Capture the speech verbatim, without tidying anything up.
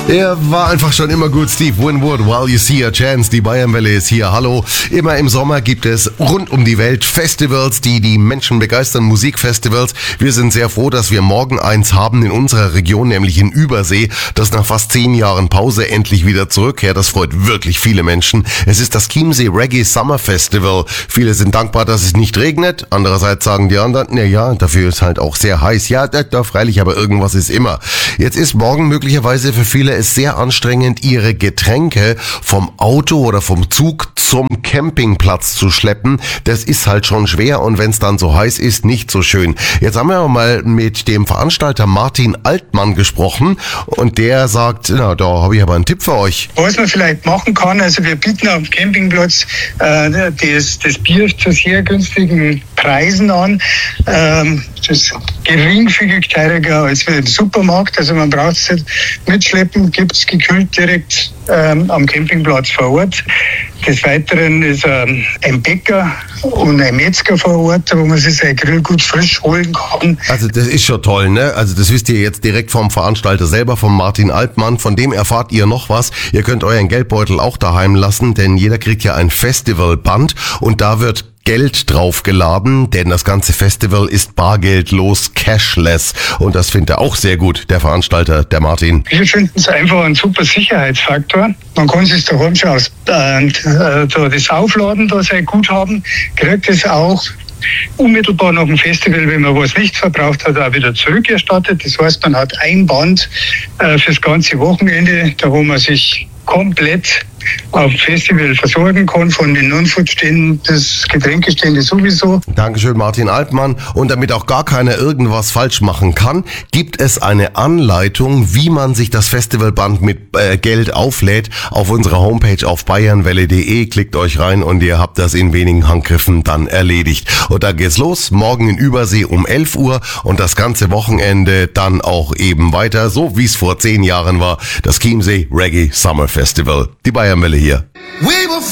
Er war einfach schon immer gut. Steve Winwood, While You See a Chance. Die Bayernwelle ist hier. Hallo. Immer im Sommer gibt es rund um die Welt Festivals, die die Menschen begeistern. Musikfestivals. Wir sind sehr froh, dass wir morgen eins haben in unserer Region, nämlich in Übersee, das nach fast zehn Jahren Pause endlich wieder zurückkehrt. Das freut wirklich viele Menschen. Es ist das Chiemsee Reggae Summer Festival. Viele sind dankbar, dass es nicht regnet. Andererseits sagen die anderen, na ja, dafür ist halt auch sehr heiß. Ja, da, da freilich, aber irgendwas ist immer. Jetzt ist morgen möglicherweise für viele es sehr anstrengend, ihre Getränke vom Auto oder vom Zug zum Campingplatz zu schleppen. Das ist halt schon schwer und wenn es dann so heiß ist, nicht so schön. Jetzt haben wir mal mit dem Veranstalter Martin Altmann gesprochen und der sagt, na, da habe ich aber einen Tipp für euch. Was man vielleicht machen kann, also wir bieten am Campingplatz äh, das, das Bier zu sehr günstigen Preisen an. Ähm, das ist geringfügig teurer als im Supermarkt, also man braucht es nicht mitschleppen, gibt es gekühlt direkt ähm, am Campingplatz vor Ort. Des Weiteren ist ähm, ein Bäcker und ein Metzger vor Ort, wo man sich sein Grill gut frisch holen kann. Also das ist schon toll, ne? Also das wisst ihr jetzt direkt vom Veranstalter selber, von Martin Altmann. Von dem erfahrt ihr noch was. Ihr könnt euren Geldbeutel auch daheim lassen, denn jeder kriegt ja ein Festivalband und da wird Geld draufgeladen, denn das ganze Festival ist bargeldlos, cashless. Und das findet er auch sehr gut, der Veranstalter, der Martin. Wir finden es einfach ein super Sicherheitsfaktor. Man kann sich daheim schon aus, äh, äh, das aufladen, da sein Guthaben, kriegt es auch unmittelbar nach dem Festival, wenn man was nicht verbraucht hat, auch wieder zurückerstattet. Das heißt, man hat ein Band äh, fürs ganze Wochenende, da wo man sich komplett auf dem Festival versorgen kann, von den Non-Food-Ständen bis Getränkestände sowieso. Dankeschön, Martin Altmann. Und damit auch gar keiner irgendwas falsch machen kann, gibt es eine Anleitung, wie man sich das Festivalband mit äh, Geld auflädt, auf unserer Homepage auf bayernwelle punkt de. Klickt euch rein und ihr habt das in wenigen Handgriffen dann erledigt. Und da geht's los, morgen in Übersee um elf Uhr und das ganze Wochenende dann auch eben weiter, so wie es vor zehn Jahren war, das Chiemsee Reggae Summer Festival. Die Bayernwelle hier.